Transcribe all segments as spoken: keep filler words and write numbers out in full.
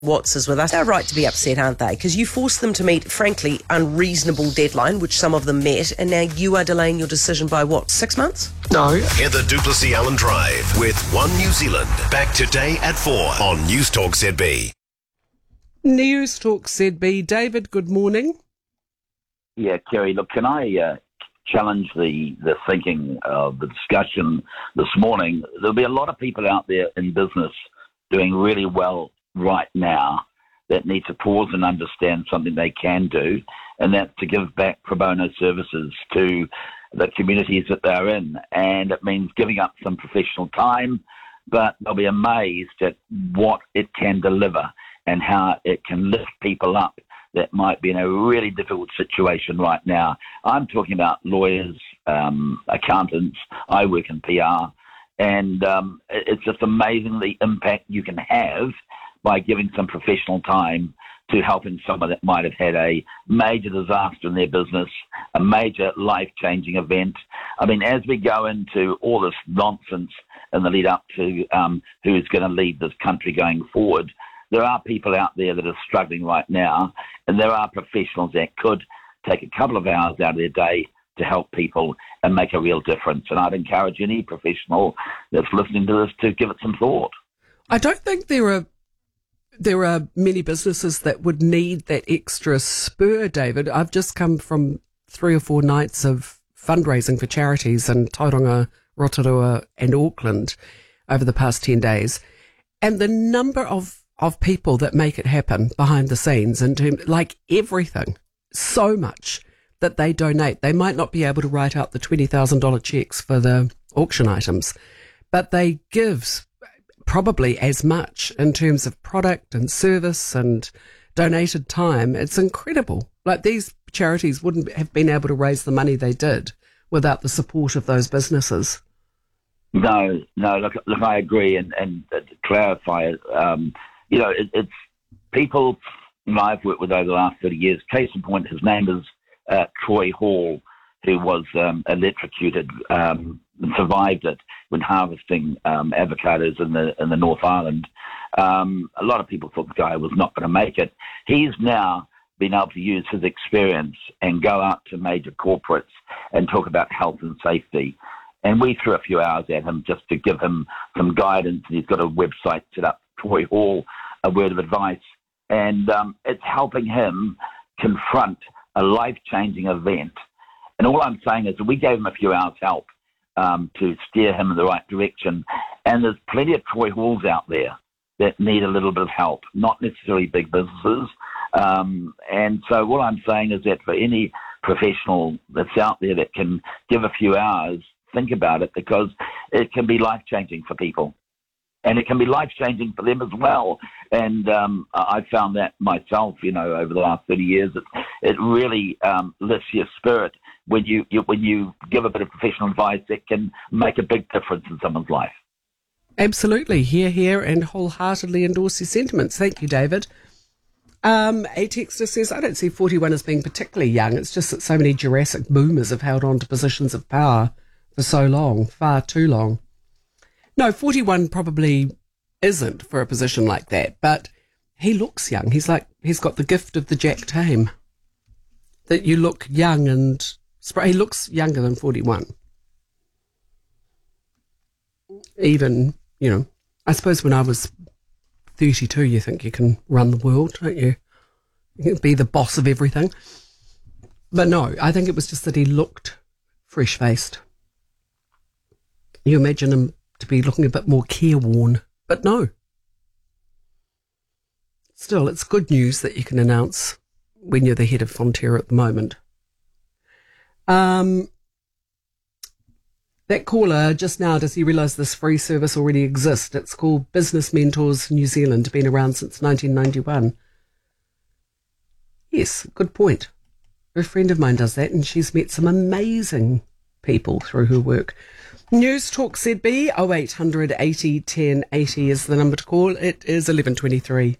Watts is with us. They're right to be upset, aren't they? Because you forced them to meet, frankly, unreasonable deadline, which some of them met, and now you are delaying your decision by, what, six months? No. Heather du Plessis-Allen Drive with One New Zealand. Back today at four on News Talk Z B. News Talk Z B. David, good morning. Yeah, Kerry, look, can I uh, challenge the, the thinking of the discussion this morning? There'll be a lot of people out there in business doing really well right now that need to pause and understand something they can do, and that's to give back pro bono services to the communities that they're in. And it means giving up some professional time, but they'll be amazed at what it can deliver and how it can lift people up that might be in a really difficult situation right now. I'm talking about lawyers, um, accountants. I work in P R, and um, it's just amazing the impact you can have by giving some professional time to helping someone that might have had a major disaster in their business, a major life-changing event. I mean, as we go into all this nonsense in the lead up to um, who is going to lead this country going forward, there are people out there that are struggling right now, and there are professionals that could take a couple of hours out of their day to help people and make a real difference. And I'd encourage any professional that's listening to this to give it some thought. I don't think there are there are many businesses that would need that extra spur, David. I've just come from three or four nights of fundraising for charities in Tauranga, Rotorua and Auckland over the past ten days. And the number of, of people that make it happen behind the scenes, and to, like everything, so much that they donate. They might not be able to write out the twenty thousand dollars checks for the auction items, but they give probably as much in terms of product and service and donated time. It's incredible. Like, these charities wouldn't have been able to raise the money they did without the support of those businesses. No, no, look, look I agree. And, and to clarify, um, you know, it, it's people you know, I've worked with over the last thirty years. Case in point, his name is uh, Troy Hall, who was um, electrocuted um, and survived it when harvesting um, avocados in the in the North Island. Um, a lot of people thought the guy was not going to make it. He's now been able to use his experience and go out to major corporates and talk about health and safety. And we threw a few hours at him just to give him some guidance. And he's got a website set up, Troy Hall, a word of advice. And um, it's helping him confront a life-changing event. And all I'm saying is that we gave him a few hours' help um, to steer him in the right direction. And there's plenty of Troy Halls out there that need a little bit of help, not necessarily big businesses. Um, and so what I'm saying is that for any professional that's out there that can give a few hours, think about it, because it can be life-changing for people. And it can be life-changing for them as well. And um, I found that myself, you know, over the last thirty years. It, it really um, lifts your spirit when you, you when you give a bit of professional advice that can make a big difference in someone's life. Absolutely. Hear, hear, and wholeheartedly endorse your sentiments. Thank you, David. Um, a texter says, I don't see forty-one as being particularly young. It's just that so many Jurassic boomers have held on to positions of power for so long, far too long. No, forty-one probably isn't for a position like that, but he looks young. He's like, he's got the gift of the Jack Tame, that you look young, and he looks younger than forty-one. Even, you know, I suppose when I was thirty-two, you think you can run the world, don't you? You can be the boss of everything. But no, I think it was just that he looked fresh-faced. You imagine him to be looking a bit more careworn, but no. Still, it's good news that you can announce when you're the head of Fonterra at the moment. Um, that caller just now, does he realise this free service already exists? It's called Business Mentors New Zealand, been around since nineteen ninety-one. Yes, good point. A friend of mine does that, and she's met some amazing people through her work. News Talk Z B, oh eight hundred eighty ten eighty is the number to call. It is eleven twenty-three.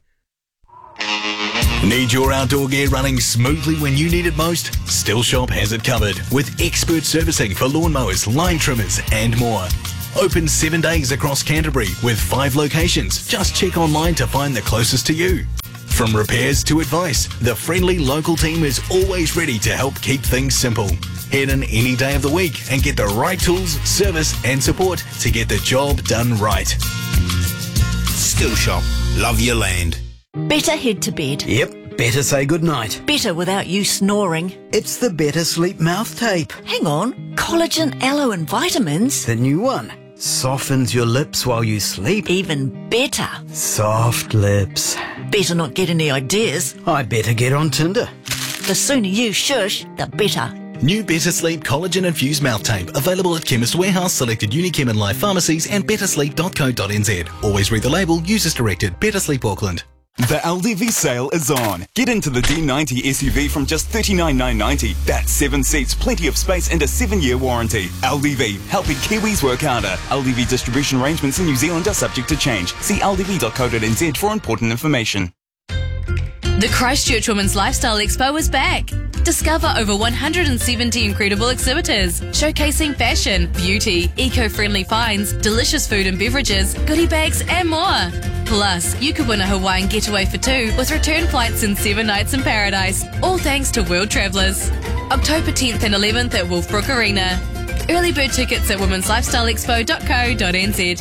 Need your outdoor gear running smoothly when you need it most? Still Shop has it covered with expert servicing for lawnmowers, line trimmers and more. Open seven days across Canterbury with five locations. Just check online to find the closest to you. From repairs to advice, the friendly local team is always ready to help keep things simple. Head in any day of the week and get the right tools, service and support to get the job done right. Skill Shop. Love your land. Better head to bed. Yep, better say goodnight. Better without you snoring. It's the Better Sleep mouth tape. Hang on. Collagen, aloe and vitamins. The new one. Softens your lips while you sleep. Even better. Soft lips. Better not get any ideas. I better get on Tinder. The sooner you shush, the better. New Better Sleep Collagen Infused Mouth Tape. Available at Chemist Warehouse, selected Unichem and Life pharmacies and better sleep dot co dot n z. Always read the label. Use as directed. Better Sleep Auckland. The L D V sale is on. Get into the D ninety S U V from just thirty-nine thousand nine hundred ninety dollars. That's seven seats, plenty of space and a seven-year warranty. L D V, helping Kiwis work harder. L D V distribution arrangements in New Zealand are subject to change. See l d v dot co dot n z for important information. The Christchurch Women's Lifestyle Expo is back. Discover over one hundred seventy incredible exhibitors showcasing fashion, beauty, eco-friendly finds, delicious food and beverages, goodie bags and more. Plus, you could win a Hawaiian getaway for two with return flights and seven nights in paradise, all thanks to World Travellers. October tenth and eleventh at Wolfbrook Arena. Early bird tickets at womens lifestyle expo dot co dot n z.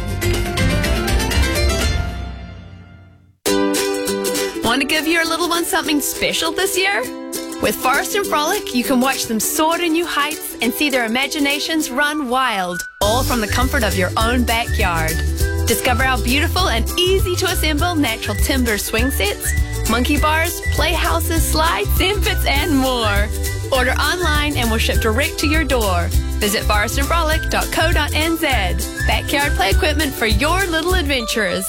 Want to give your little one something special this year? With Forest and Frolic, you can watch them soar to new heights and see their imaginations run wild, all from the comfort of your own backyard. Discover our beautiful and easy to assemble natural timber swing sets, monkey bars, playhouses, slides, sand pits, and more. Order online and we'll ship direct to your door. Visit forest and frolic dot co dot n z. Backyard play equipment for your little adventurers.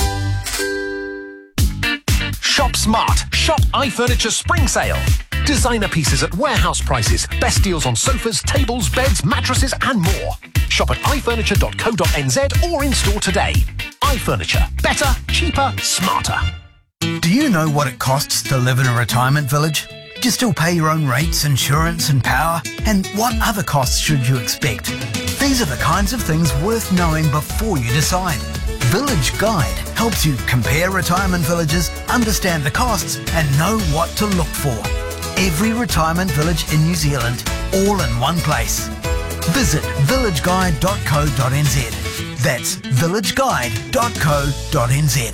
Shop smart. Shop iFurniture Spring Sale. Designer pieces at warehouse prices. Best deals on sofas, tables, beds, mattresses and more. Shop at i furniture dot co dot n z or in store today. iFurniture. Better, cheaper, smarter. Do you know what it costs to live in a retirement village? Do you still pay your own rates, insurance and power? And what other costs should you expect? These are the kinds of things worth knowing before you decide. Village Guide helps you compare retirement villages, understand the costs and know what to look for. Every retirement village in New Zealand, all in one place. Visit village guide dot co dot n z. That's village guide dot co dot n z.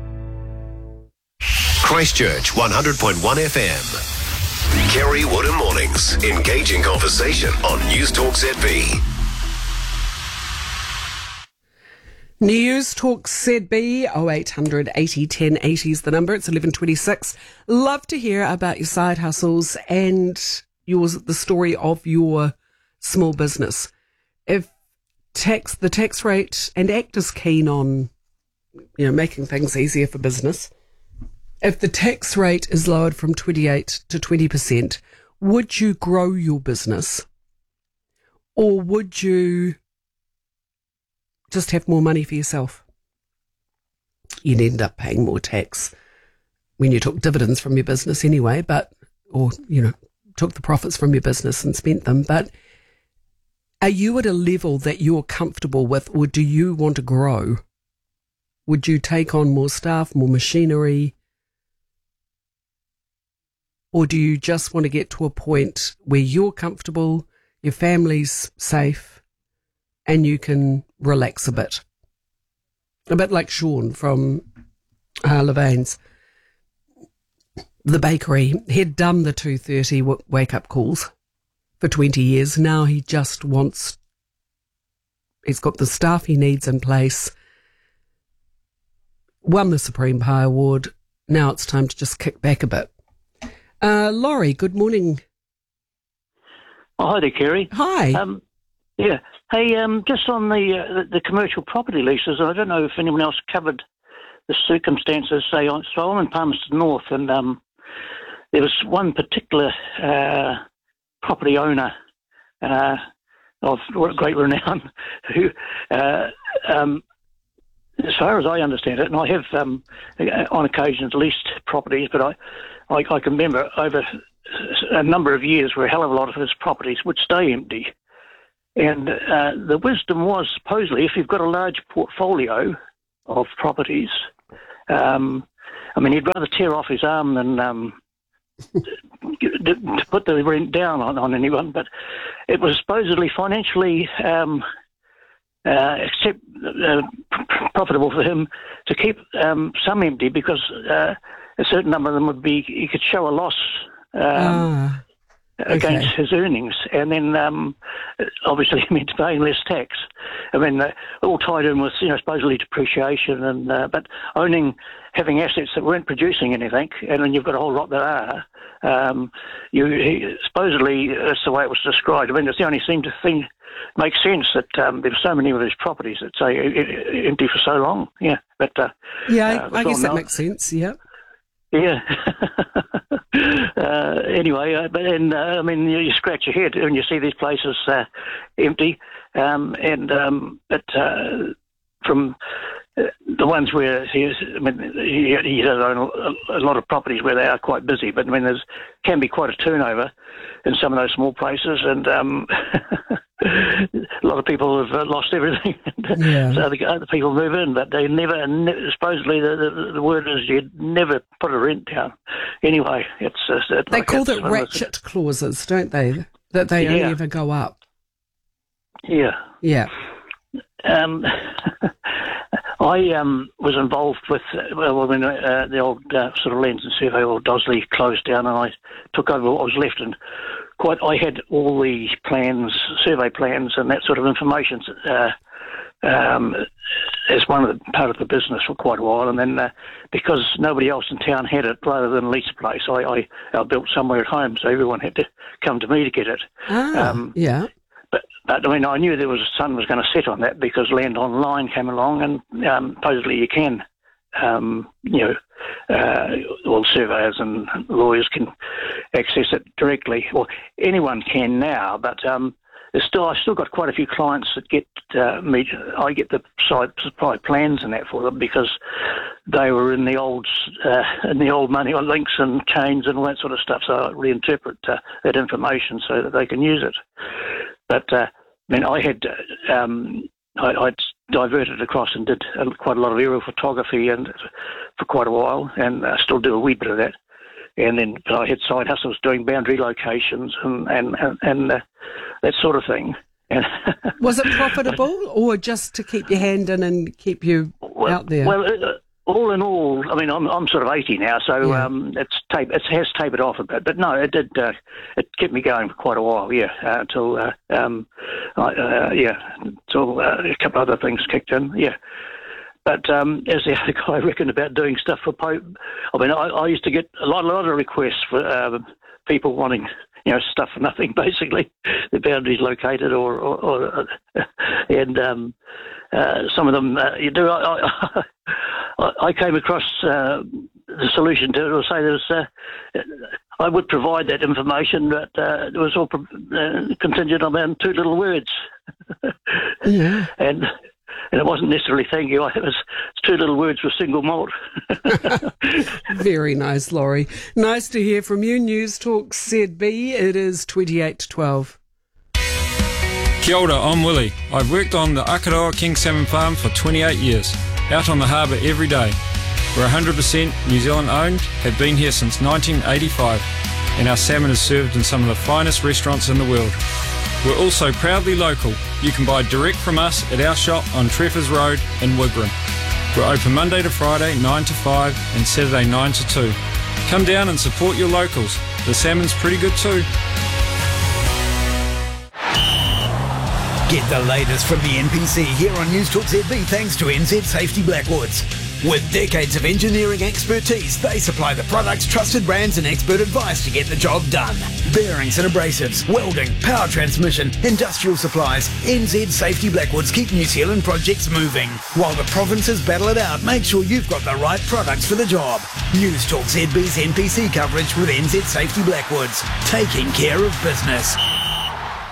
Christchurch one hundred point one F M. Kerry Woodham Mornings. Engaging conversation on News Talk Z B. News Talk Z B, oh eight hundred eighty ten eighty is the number. It's eleven twenty-six. Love to hear about your side hustles and yours, the story of your small business. If tax, the tax rate, and ACT is keen on, you know, making things easier for business. If the tax rate is lowered from twenty-eight to twenty percent, would you grow your business? Or would you just have more money for yourself? You'd end up paying more tax when you took dividends from your business anyway, but, or, you know, took the profits from your business and spent them. But are you at a level that you're comfortable with, or do you want to grow? Would you take on more staff, more machinery? Or do you just want to get to a point where you're comfortable, your family's safe, and you can relax a bit? A bit like Sean from uh, Levain's. The bakery. He'd done the two thirty w- wake-up calls for twenty years. Now he just wants... He's got the staff he needs in place. Won the Supreme Pie Award. Now it's time to just kick back a bit. Uh, Laurie, good morning. Oh, hi there, Kerry. Hi. Um, yeah. Hey, um, just on the, uh, the the commercial property leases, I don't know if anyone else covered the circumstances. Say, so I'm in Palmerston North, and um, there was one particular uh, property owner uh, of great renown who, uh, um, as far as I understand it, and I have um, on occasions leased properties, but I, I, I can remember over a number of years where a hell of a lot of his properties would stay empty. And uh, the wisdom was supposedly if you've got a large portfolio of properties, um, I mean, he'd rather tear off his arm than um, to put the rent down on, on anyone. But it was supposedly financially um, uh, accept, uh, profitable for him to keep um, some empty because uh, a certain number of them would be, he could show a loss um, ah, okay. against his earnings. And then um, obviously he meant paying less tax. I mean, uh, all tied in with, you know, supposedly depreciation, and uh, but owning, having assets that weren't producing anything, and then you've got a whole lot that are. Um, you he, supposedly that's the way it was described. I mean, it's the only seemed to think make sense that um, there's so many of these properties that say uh, empty for so long. Yeah, but uh, yeah, uh, I guess well that known. makes sense. Yeah. Yeah. uh, anyway, uh, but then uh, I mean, you, you scratch your head when you see these places uh, empty, um, and um, but uh, from uh, the ones where he is, I mean, he, he does own a, a lot of properties where they are quite busy, but I mean, there's can be quite a turnover in some of those small places, and um, a lot of people have uh, lost everything. Yeah. So the other people move in, but they never, ne- supposedly the, the, the word is you'd never put a rent down. Anyway, it's... Uh, it's They like called it's it one of those- ratchet clauses, don't they? That they only Yeah. ever go up. Yeah. Yeah. Um, I um, was involved with, uh, well, when uh, the old uh, sort of Lands and Survey, or Dosley, closed down, and I took over what was left, and quite, I had all the plans, survey plans, and that sort of information uh, um, as one of the part of the business for quite a while, and then uh, because nobody else in town had it, rather than lease a place, I, I, I built somewhere at home, so everyone had to come to me to get it. Ah, Um, yeah. But, but I mean, I knew there was a sun was going to set on that because Land Online came along, and um, supposedly you can, um, you know, uh, all surveyors and lawyers can access it directly. Well, anyone can now, but um, there's still I've still got quite a few clients that get uh, me. I get the site supply plans and that for them because they were in the old uh, in the old money on links and chains and all that sort of stuff. So I reinterpret uh, that information so that they can use it. But uh, I mean, I had uh, um, I, I'd diverted across and did uh, quite a lot of aerial photography and for quite a while, and I still do a wee bit of that. And then but I had side hustles doing boundary locations and and and, and uh, that sort of thing. And Was it profitable, or just to keep your hand in and keep you well, out there? Well, uh, all in all, I mean, I'm I'm sort of eighty now, so Yeah. um, it's tape it has tapered off a bit. But no, it did. Uh, it kept me going for quite a while. Yeah, uh, until uh, um, I, uh, yeah, until uh, a couple other things kicked in. Yeah. But um, as the other guy reckoned about doing stuff for Pope, I mean, I, I used to get a lot, a lot of requests for uh, people wanting, you know, stuff for nothing, basically. The boundaries located, or, or, or and um, uh, some of them uh, you do. I, I, I came across uh, the solution to it, or say there's. Uh, I would provide that information, but uh, it was all uh, contingent on two little words. Yeah. And. And it wasn't necessarily thank you. It was two little words for single malt. Very nice, Laurie. Nice to hear from you. News Talk Z B. It is twenty-eight to twelve. Kia ora, I'm Willie. I've worked on the Akaroa King Salmon Farm for twenty-eight years, out on the harbour every day. We're one hundred percent New Zealand owned, have been here since nineteen eighty-five, and our salmon is served in some of the finest restaurants in the world. We're also proudly local. You can buy direct from us at our shop on Treffers Road in Wigram. We're open Monday to Friday nine to five and Saturday nine to two. Come down and support your locals. The salmon's pretty good too. Get the latest from the N P C here on News Talk Z B thanks to N Z Safety Blackwoods. With decades of engineering expertise, they supply the products, trusted brands and expert advice to get the job done. Bearings and abrasives, welding, power transmission, industrial supplies, N Z Safety Blackwoods keep New Zealand projects moving. While the provinces battle it out, make sure you've got the right products for the job. News Talk Z B's N P C coverage with N Z Safety Blackwoods, taking care of business. Hi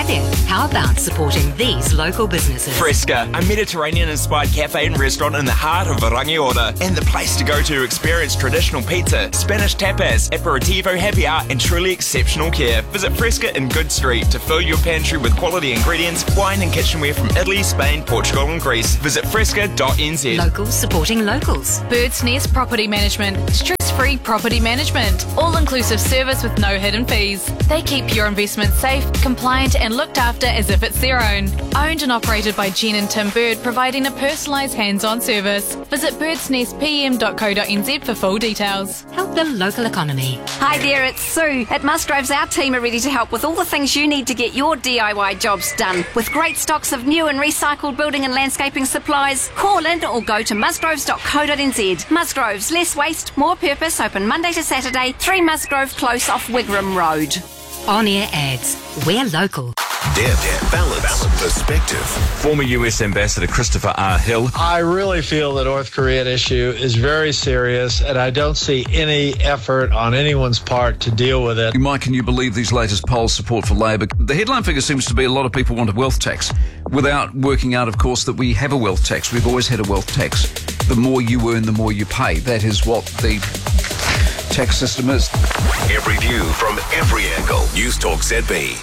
there, how about supporting these local businesses? Fresca, a Mediterranean-inspired cafe and restaurant in the heart of Rangiora, and the place to go to experience traditional pizza, Spanish tapas, aperitivo, happy hour, and truly exceptional care. Visit Fresca in Good Street to fill your pantry with quality ingredients, wine and kitchenware from Italy, Spain, Portugal and Greece. Visit fresca dot n z. Locals supporting locals. Bird's Nest Property Management. Stress-free property management. All-inclusive service with no hidden fees. They keep your investment safe, compliant and looked after as if it's their own. Owned and operated by Jen and Tim Bird, providing a personalised hands-on service. Visit birds nest p m dot co dot n z for full details. Help the local economy. Hi there, it's Sue. At Musgroves, our team are ready to help with all the things you need to get your D I Y jobs done. With great stocks of new and recycled building and landscaping supplies, call in or go to musgroves dot co dot n z. Musgroves, less waste, more purpose, open Monday to Saturday, three Musgrove Close off Wigram Road. On-air ads. We're local. Depth, balance, perspective. Former U S Ambassador Christopher R. Hill. I really feel the North Korean issue is very serious, and I don't see any effort on anyone's part to deal with it. Mike, can you believe these latest poll support for Labor? The headline figure seems to be a lot of people want a wealth tax, without working out, of course, that we have a wealth tax. We've always had a wealth tax. The more you earn, the more you pay. That is what the tax system is. Every view from every angle. News Talk Z B.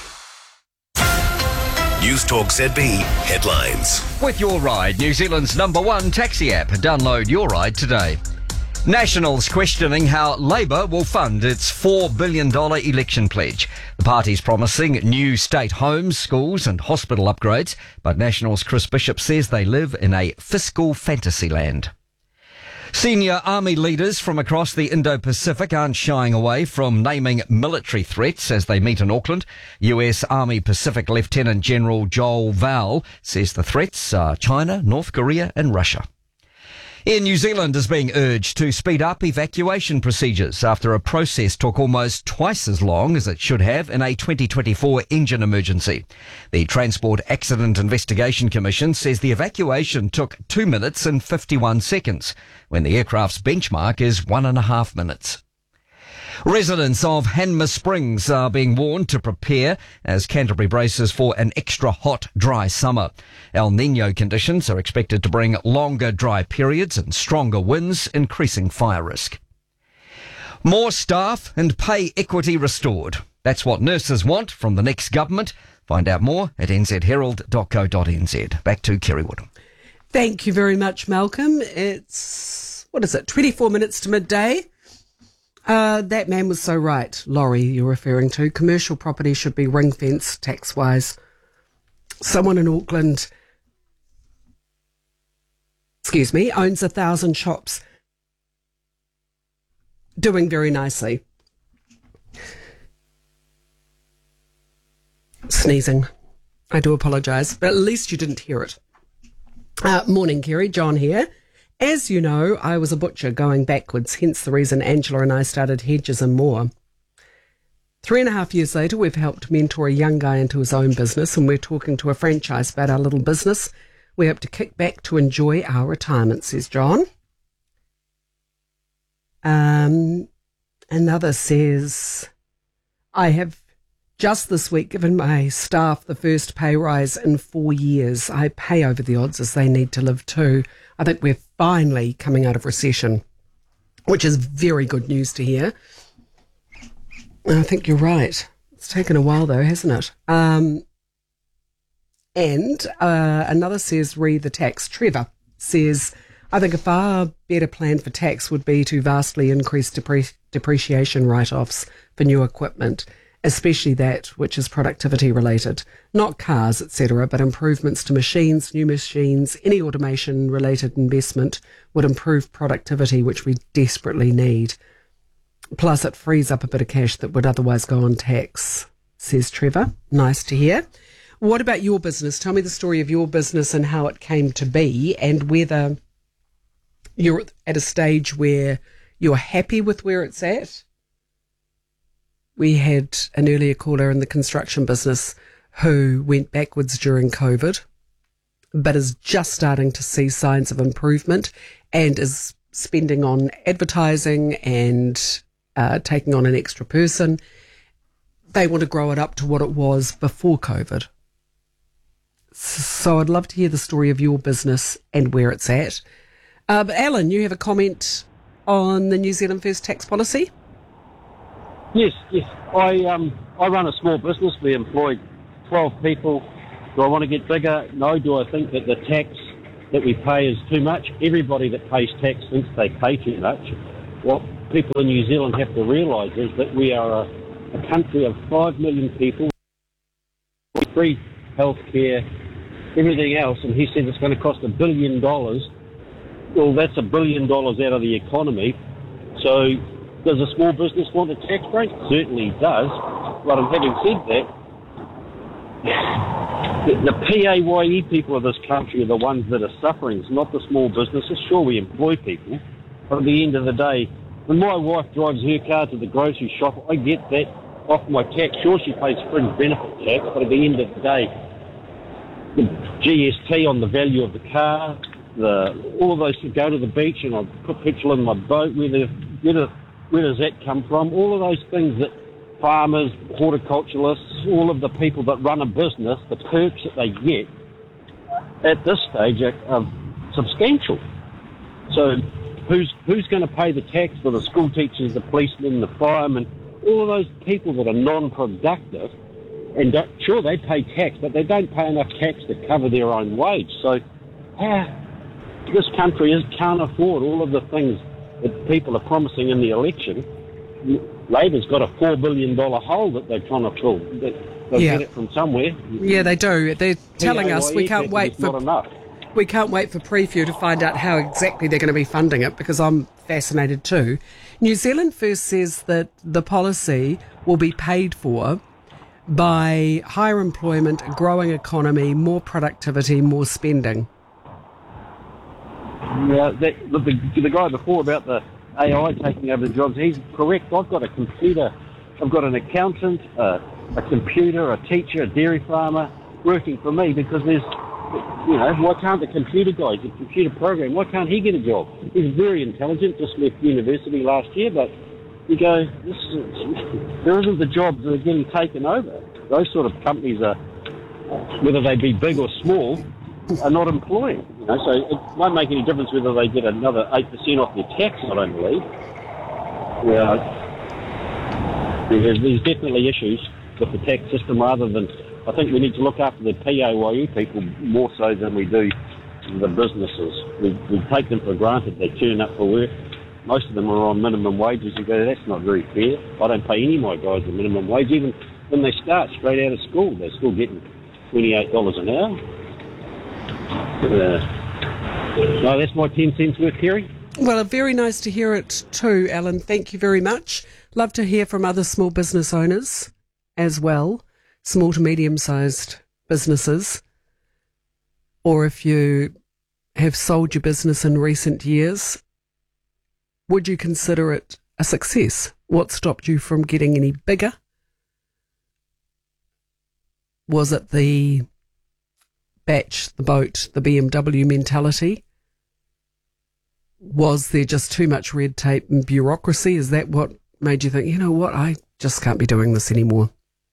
News Talk Z B headlines. With Your Ride, New Zealand's number one taxi app. Download Your Ride today. Nationals questioning how Labor will fund its four billion dollars election pledge. The party's promising new state homes, schools and hospital upgrades, but Nationals' Chris Bishop says they live in a fiscal fantasy land. Senior army leaders from across the Indo-Pacific aren't shying away from naming military threats as they meet in Auckland. U S Army Pacific Lieutenant General Joel Val says the threats are China, North Korea and Russia. Air New Zealand is being urged to speed up evacuation procedures after a process took almost twice as long as it should have in a twenty twenty-four engine emergency. The Transport Accident Investigation Commission says the evacuation took two minutes and fifty-one seconds, when the aircraft's benchmark is one and a half minutes. Residents of Hanmer Springs are being warned to prepare as Canterbury braces for an extra hot, dry summer. El Niño conditions are expected to bring longer dry periods and stronger winds, increasing fire risk. More staff and pay equity restored. That's what nurses want from the next government. Find out more at n z herald dot co dot n z. Back to Kerry Wood. Thank you very much, Malcolm. It's, what is it, twenty-four minutes to midday? Uh, that man was so right, Laurie, you're referring to. Commercial property should be ring-fenced tax-wise. Someone in Auckland, excuse me, owns a thousand shops. Doing very nicely. Sneezing. I do apologise, but at least you didn't hear it. Uh, morning, Kerry. John here. As you know, I was a butcher going backwards, hence the reason Angela and I started Hedges and More. Three and a half years later, we've helped mentor a young guy into his own business, and we're talking to a franchise about our little business. We hope to kick back to enjoy our retirement, says John. Um, another says, I have just this week given my staff the first pay rise in four years. I pay over the odds as they need to live too. I think we're finally coming out of recession, which is very good news to hear. I think you're right. It's taken a while though, hasn't it? Um, and uh, another says, re the tax. Trevor says, I think a far better plan for tax would be to vastly increase depre- depreciation write-offs for new equipment, especially that which is productivity related, not cars, et cetera, but improvements to machines, new machines. Any automation related investment would improve productivity, which we desperately need. Plus, it frees up a bit of cash that would otherwise go on tax, says Trevor. Nice to hear. What about your business? Tell me the story of your business and how it came to be, and whether you're at a stage where you're happy with where it's at. We had an earlier caller in the construction business who went backwards during COVID, but is just starting to see signs of improvement and is spending on advertising and uh, taking on an extra person. they want to grow it up to what it was before COVID. So I'd love to hear the story of your business and where it's at. Uh, but Alan, you have a comment on the New Zealand First tax policy? Yes, yes. I um I run a small business. We employ twelve people. Do I want to get bigger? No. Do I think that the tax that we pay is too much? Everybody that pays tax thinks they pay too much. What people in New Zealand have to realise is that we are a, a country of five million people, free healthcare, everything else, and he said it's going to cost a billion dollars. Well, that's a billion dollars out of the economy. So does a small business want a tax break? Certainly does. But having said that, the, the P A Y E people of this country are the ones that are suffering. It's not the small businesses. Sure, we employ people, but at the end of the day, when my wife drives her car to the grocery shop, I get that off my tax. Sure, she pays fringe benefit tax, but at the end of the day, the G S T on the value of the car, the all of those to go to the beach and I put petrol in my boat, where, the, where, the, where does that come from? All of those things that farmers, horticulturalists, all of the people that run a business, the perks that they get at this stage are, are substantial. So who's who's going to pay the tax for the school teachers, the policemen, the firemen, all of those people that are non-productive? And uh, sure, they pay tax, but they don't pay enough tax to cover their own wage. So uh, this country is, can't afford all of the things that people are promising in the election. Labor's got a four billion dollars hole that they're trying to fill. They'll Yeah. get it from somewhere. Yeah, they do. They're telling us we P A Y E can't tax wait is not for enough. we can't wait for preview to find out how exactly they're going to be funding it, because I'm fascinated too. New Zealand First says that the policy will be paid for by higher employment, a growing economy, more productivity, more spending. Yeah, that, the, the, the guy before about the A I taking over the jobs, he's correct. I've got a computer, I've got an accountant, uh, a computer, a teacher, a dairy farmer working for me because there's, you know, why can't the computer guy, the computer program, why can't he get a job? He's very intelligent, just left university last year, but you go, this is, there isn't the jobs that are getting taken over. Those sort of companies are, whether they be big or small, are not employing. You know, so it won't make any difference whether they get another eight percent off their tax, I don't believe. Yeah, there's, there's definitely issues with the tax system rather than, I think we need to look after the P A Y E people more so than we do the businesses. We, we take them for granted. They turn up for work. Most of them are on minimum wages. You go, that's not very fair. I don't pay any of my guys a minimum wage. Even when they start straight out of school, they're still getting twenty-eight dollars an hour. Uh, no, that's my ten cents worth, Kerry. Well, very nice to hear it too, Alan. Thank you very much. Love to hear from other small business owners as well, small to medium-sized businesses, or if you have sold your business in recent years, would you consider it a success? What stopped you from getting any bigger? Was it the batch, the boat, the B M W mentality? Was there just too much red tape and bureaucracy? Is that what made you think, you know what, I just can't be doing this anymore?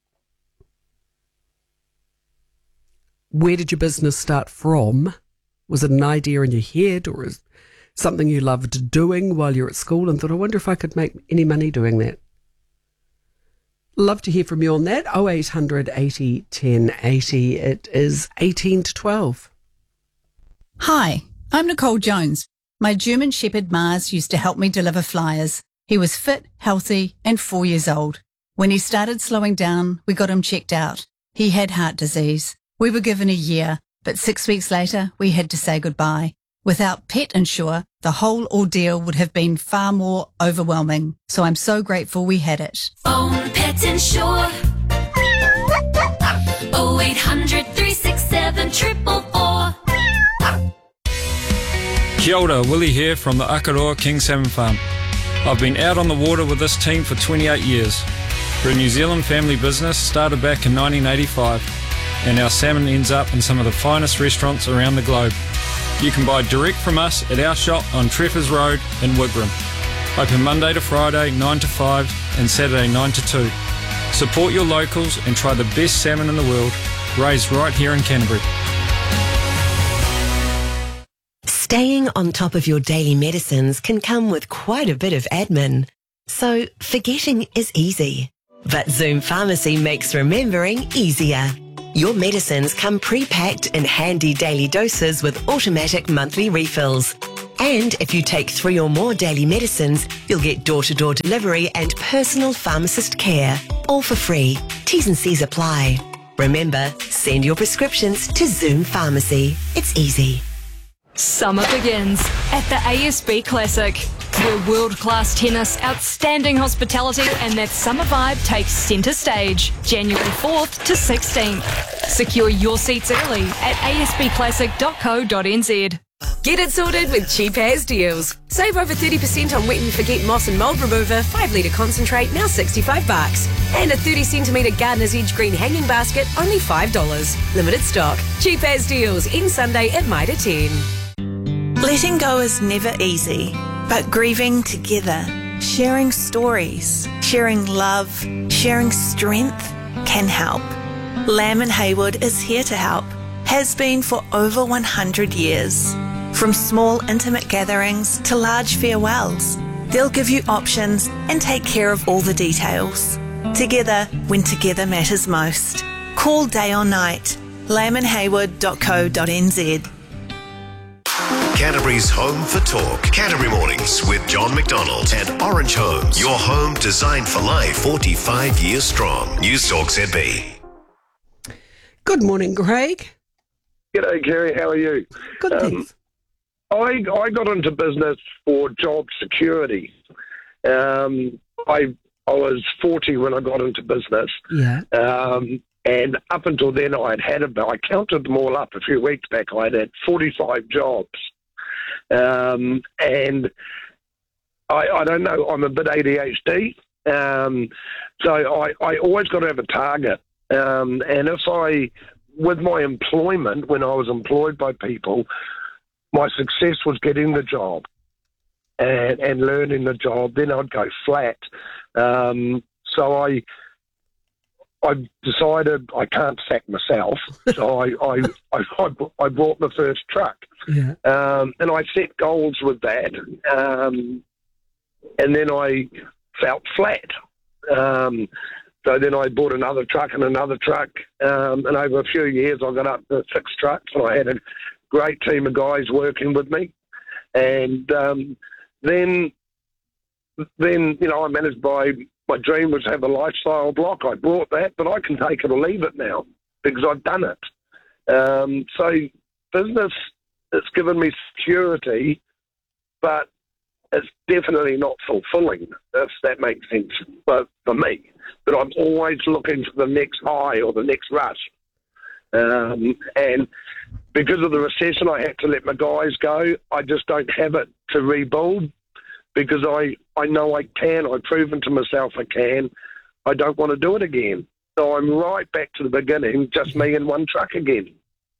Where did your business start from? Was it an idea in your head, or is something you loved doing while you're at school and thought, I wonder if I could make any money doing that? Love to hear from you on that. oh eight hundred eighty ten eighty. It is eighteen to twelve. Hi, I'm Nicole Jones. My German Shepherd Mars used to help me deliver flyers. He was fit, healthy, and four years old. When he started slowing down, we got him checked out. He had heart disease. We were given a year, but six weeks later, we had to say goodbye. Without Pet Insure, the whole ordeal would have been far more overwhelming. So I'm so grateful we had it. Own Pet Insure. oh eight hundred three six seven four four four. Kia ora, Willie here from the Akaroa King Salmon Farm. I've been out on the water with this team for twenty-eight years. We're a New Zealand family business started back in nineteen eighty-five, and our salmon ends up in some of the finest restaurants around the globe. You can buy direct from us at our shop on Treffers Road in Wigram. Open Monday to Friday nine to five and Saturday nine to two. Support your locals and try the best salmon in the world, raised right here in Canterbury. Staying on top of your daily medicines can come with quite a bit of admin. So forgetting is easy. But Zoom Pharmacy makes remembering easier. Your medicines come pre-packed in handy daily doses with automatic monthly refills. And if you take three or more daily medicines, you'll get door-to-door delivery and personal pharmacist care, all for free. T's and C's apply. Remember, send your prescriptions to Zoom Pharmacy. It's easy. Summer begins at the A S B Classic, where world-class tennis, outstanding hospitality and that summer vibe takes centre stage, January fourth to sixteenth. Secure your seats early at a s b classic dot co dot n z. Get it sorted with Cheap As Deals. Save over thirty percent on Wet and Forget Moss and Mould Remover, five litre concentrate, now sixty-five bucks. And a thirty centimetre Gardener's Edge green hanging basket, only five dollars. Limited stock. Cheap As Deals, in Sunday at Mitre ten. Letting go is never easy, but grieving together, sharing stories, sharing love, sharing strength can help. Lamb and Haywood is here to help, has been for over one hundred years. From small intimate gatherings to large farewells, they'll give you options and take care of all the details. Together when together matters most. Call day or night. lamb and haywood dot co dot n z. Canterbury's home for talk. Canterbury Mornings with John McDonald and Orange Homes. Your home designed for life, forty-five years strong. News Talk Z B. Good morning, Craig. G'day, Kerry. How are you? Good, um, thanks. I, I got into business for job security. Um, I I was forty when I got into business. Yeah. Um, and up until then, I had had about, I counted them all up a few weeks back, I had had forty-five jobs. Um, and I, I don't know, I'm a bit A D H D. Um, so I, I always got to have a target. Um, and if I, with my employment, when I was employed by people, my success was getting the job and, and learning the job, then I'd go flat. Um, so I I decided I can't sack myself, so I, I, I, I bought the first truck. Yeah. Um, and I set goals with that. Um, and then I felt flat. Um, so then I bought another truck and another truck. Um, and over a few years, I got up to six trucks, and I had a great team of guys working with me. And um, then, then, you know, I managed by... My dream was to have a lifestyle block. I brought that, but I can take it or leave it now because I've done it. Um, so business, it's given me security, but it's definitely not fulfilling, if that makes sense for, for me. But I'm always looking for the next high or the next rush. Um, and because of the recession, I had to let my guys go. I just don't have it to rebuild. Because I, I know I can. I've proven to myself I can. I don't want to do it again. So I'm right back to the beginning, just me and one truck again.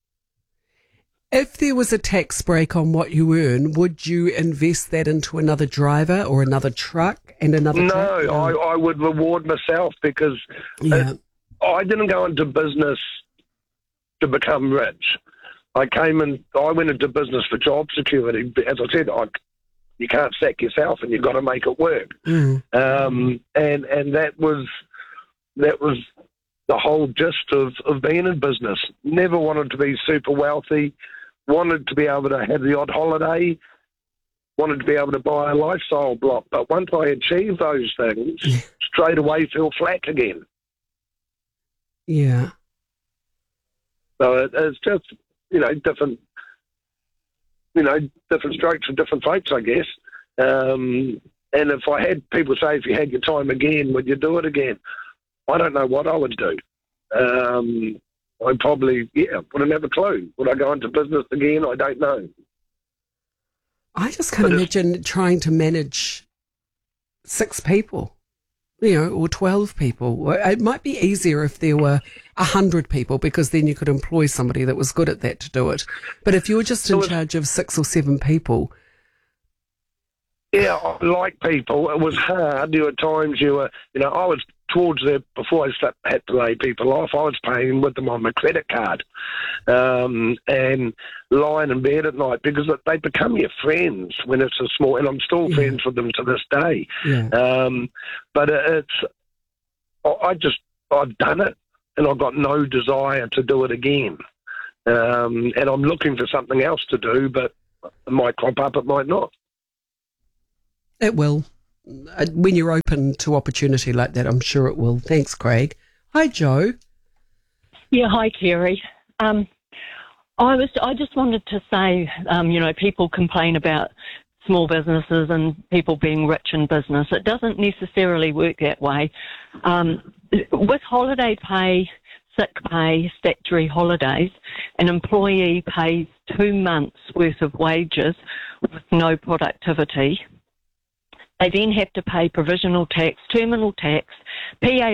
If there was a tax break on what you earn, would you invest that into another driver or another truck and another no, truck? No, I, I would reward myself because yeah. uh, I didn't go into business to become rich. I came in, I went into business for job security. As I said, I You can't sack yourself, and you've got to make it work. Mm. Um, and and that was that was the whole gist of, of being in business. Never wanted to be super wealthy. Wanted to be able to have the odd holiday. Wanted to be able to buy a lifestyle block. But once I achieved those things, straight away feel flat again. Yeah. So it, it's just you know different. You know, different strokes for different folks, I guess. Um, and if I had people say, if you had your time again, would you do it again? I don't know what I would do. Um, I probably, yeah, wouldn't have a clue. Would I go into business again? I don't know. I just can't but imagine trying to manage six people, you know, or twelve people. It might be easier if there were a hundred people, because then you could employ somebody that was good at that to do it. But if you were just in was, charge of six or seven people. Yeah, I like people. It was hard. There were times you were, you know, I was towards the, before I start, had to lay people off, I was paying with them on my credit card, um, and lying in bed at night, because they become your friends when it's a small, and I'm still yeah. friends with them to this day. Yeah. Um, but it's, I just, I've done it, and I've got no desire to do it again. Um, and I'm looking for something else to do, but it might crop up, it might not. It will. When you're open to opportunity like that, I'm sure it will. Thanks, Craig. Hi, Joe. Yeah, hi, Kerry. Um, I was. I just wanted to say, um, you know, people complain about small businesses and people being rich in business. It doesn't necessarily work that way. Um, with holiday pay, sick pay, statutory holidays, an employee pays two months' worth of wages with no productivity. They then have to pay provisional tax, terminal tax, P A